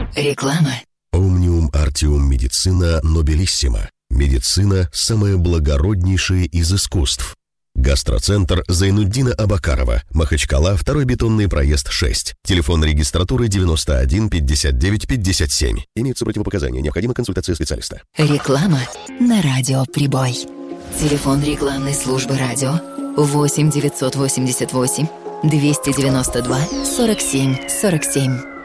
Реклама. Omnium Artium Medicina Nobilissima. Медицина – самое благороднейшее из искусств. Гастроцентр Зайнуддина Абакарова, Махачкала, 2-й бетонный проезд 6. Телефон регистратуры 91 59 57. Имеются противопоказания. Необходима консультация специалиста. Реклама на радио «Прибой». Телефон рекламной службы радио 8 988 292 47 47.